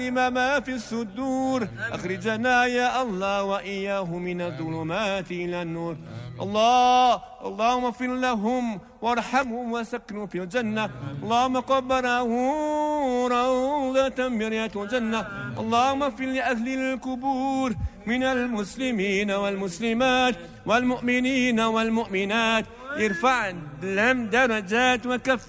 ما في الصدور. أخرجنا يا الله وإياه من الظلمات إلى النور. اللهم اغفر لهم وارحمهم وسكنوا في الجنة. اللهم قبره روضة من رياض الجنة. اللهم اغفر لأهل القبور من المسلمين والمسلمات والمؤمنين والمؤمنات. ارفع لهم درجات وكفر